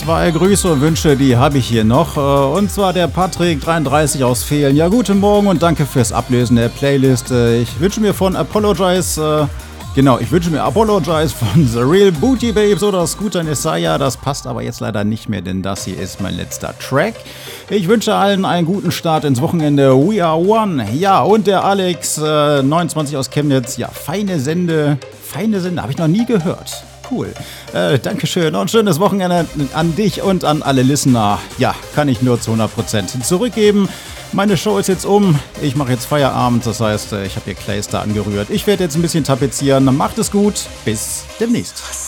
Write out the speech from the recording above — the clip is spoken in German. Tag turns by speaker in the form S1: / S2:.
S1: Zwei Grüße und Wünsche, die habe ich hier noch. Und zwar der Patrick33 aus Fehlen. Ja, guten Morgen und danke fürs Ablesen der Playlist. Ich wünsche mir von Apologize, ich wünsche mir Apologize von The Real Booty Babes oder Scooter Nesaya. Das passt aber jetzt leider nicht mehr, denn das hier ist mein letzter Track. Ich wünsche allen einen guten Start ins Wochenende. We are one. Ja, und der Alex, 29 aus Chemnitz. Ja, feine Sende, habe ich noch nie gehört. Cool. Dankeschön und schönes Wochenende an dich und an alle Listener. Ja, kann ich nur zu 100% zurückgeben. Meine Show ist jetzt um. Ich mache jetzt Feierabend. Das heißt, ich habe hier Clayster angerührt. Ich werde jetzt ein bisschen tapezieren. Macht es gut. Bis demnächst.